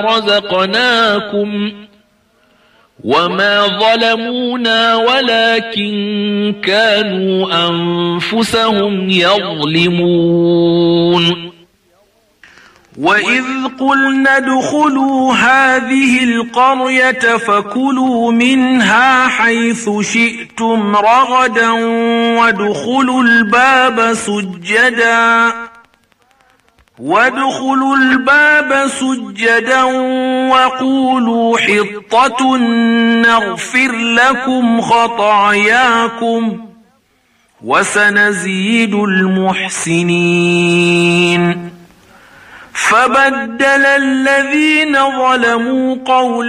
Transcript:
رزقناكم وما ظلمونا ولكن كانوا أنفسهم يظلمون. وإذ قلنا ادخلوا هذه القرية فكلوا منها حيث شئتم رغدا وادخلوا الباب سجدا وقولوا حطة نغفر لكم خطاياكم وسنزيد المحسنين. فبدل الذين ظلموا قولا